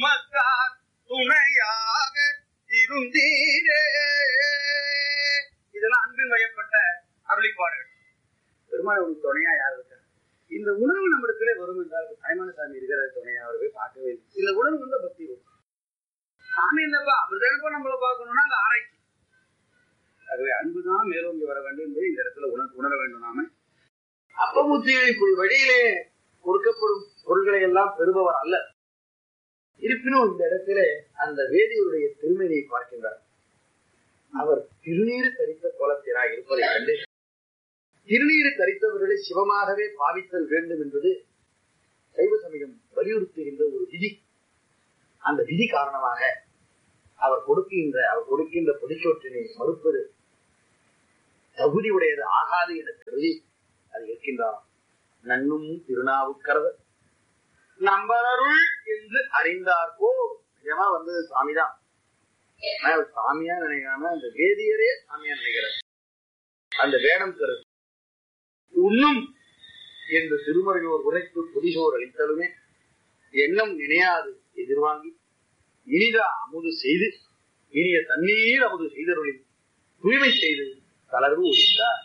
உமக்கார் துணையாக இருந்தீரே. இதெல்லாம் அன்பில் வயப்பட்ட அருளிப்பாடுகள். பெருமாள் ஒரு துணையா யார் இருக்க? இந்த உணர்வு நம்மிடத்திலே வரும் என்றால் தாய்மானசாமி இருக்கிற துணையா அவர் போய் பார்க்கவே இல்லை. இந்த உணர்வு வந்து பக்தி வரும். சாமி என்னப்பா அப்படிதானப்பா நம்மளை பார்க்கணும்னா அந்த ஆராய்ச்சி. ஆகவே அன்புதான் மேலோங்கி வர வேண்டும் என்பதை இந்த இடத்துல உணர வேண்டும். நாம அப்பமுத்தியை வழியிலே கொடுக்கப்படும் பொருள்களை எல்லாம் பெறுபவர் அல்ல. இருப்பினும் இந்த இடத்திலே அந்த வேதியருடைய திருமணியை பார்க்கின்றார். அவர் திருநீர் தரித்த கோலத்திராக இருப்பதை கண்டு திருநீர் தரித்தவர்களை சிவமாகவே பாவித்தல் வேண்டும் என்பது சைவ சமயம் வலியுறுத்துகின்ற ஒரு விதி. அந்த விதி காரணமாக அவர் கொடுக்கின்ற பொதுச்சோற்றினை மறுப்பது தகுதி உடையது ஆகாது என கருதி அது இருக்கின்றார். நன்னும் திருநாவுக்கரவர் நம்பருள் என்று அறிந்தார்கோ. நிஜமா வந்து சாமிதான், சாமியா நினைக்காம அந்த வேதியரே சாமியா நினைக்கிறார். அந்த வேடம் கருது உண்ணும் என்று திருமறையோர் உரைத்து புதிசோர் அளித்தலுமே எண்ணம் நினையாது எதிர்வாங்கி இனிதா அமுது செய்து இனிய தண்ணீர் அமுது செய்தருளில் தூய்மை செய்து தளர்வு ஒழிந்தார்.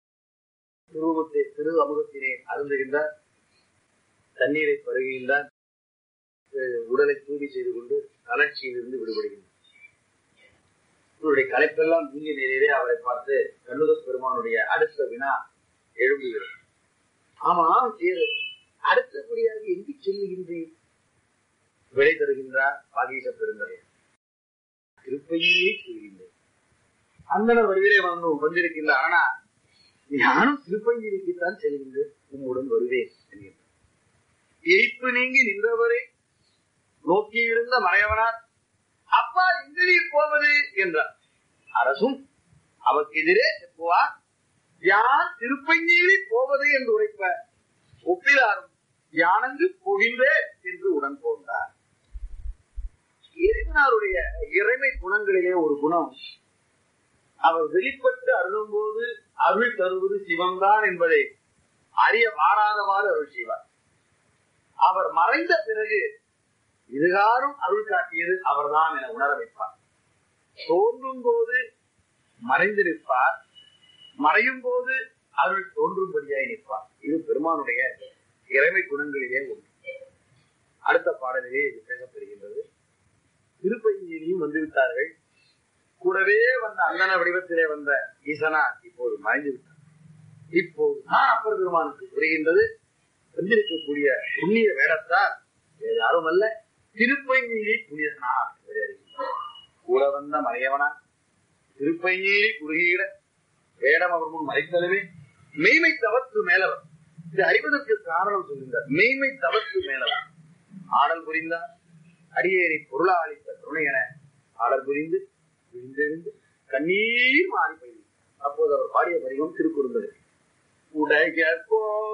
திரு அமுதத்தினை அருந்துகின்றார், தண்ணீரை பருகுகின்றார், உடலை தூய்மை செய்து கொண்டு கலர்ச்சியிலிருந்து விடுபடுகின்றார். இவருடைய கலைப்பெல்லாம் நீங்க நேரே அவரை பார்த்து கண்ணுத பெருமானுடைய அடுத்த வினா எழும்புகிறது. ஆமா, அடுத்தபடியாக எங்கு செல்லுகின்றேன்? விடை தருகின்றார் பாகீச பெருந்தரை. திருப்பையிலே செல்கின்றேன். அந்தனர் வடிவிலே வந்திருக்கின்றார். ஆனா நானும் திருப்பஞ்சிரிக்குத்தான் செல்கின்றேன், உம்முடன் வருவேன் என்கின்றார். எரிப்பு நீங்கி நின்றவரை நோக்கியிருந்த மறையவனார் அப்பா எங்கு நீர் போவது என்றார். அரசும் அவருக்கு எதிரே செப்புவார். யான் திருப்பஞ்சியிலே போவது என்று உரைப்ப ஒப்பிலாரும் யானங்கு போகின்றேன் என்று உடன் போன்றார். இறைவனாருடைய இறைமை குணங்களிலே ஒரு குணம், அவர் வெளிப்பட்டு அருளும் போது அருள் தருவது சிவம்தான் என்பதை அறிய மாறாதவாறு அருள் செய்வார். அவர் மறைந்த பிறகு இதுகாரும் அருள் காட்டியது அவர்தான் என உணர வைப்பார். தோன்றும் போது மறைந்து நிற்பார், மறையும் போது அருள் தோன்றும்படியாய் நிற்பார். இது பெருமானுடைய இறைமை குணங்களிலே ஒன்று. அடுத்த பாடலிலே இது பேசப்பெறுகின்றது. திருப்பஞ்சியிலையும் வந்துவிட்டார்கள். கூடவே வந்த அந்தன வடிவத்திலே வந்த ஈசனா இப்போது மறைந்து விட்டார். இப்போது அப்பர் பெருமானுக்கு புரிகின்றது, வந்திருக்கக்கூடிய புண்ணிய வேடத்தார் யாரும் அல்ல, திருப்பஞ்சியிலே புனிதனார். கூட வந்த மறையவனா திருப்பஞ்சியிலே குறுகிட வேடம் அவர் முன் மறைத்தலுமே மெய்மை தவத்து மேலவர். இது அறிவதற்கு காரணம் சொல்கின்றார். மெய்மை தவத்து மேலவர் ஆடல் புரிந்தார். அடியேறி பொருளா அளித்த துணை என ஆடல் புரிந்து விழுந்தெழுந்து கண்ணீர் மாறி போய் அப்போது அவர் பாடிய வடிவம் திருக்குறுந்தது. உடைய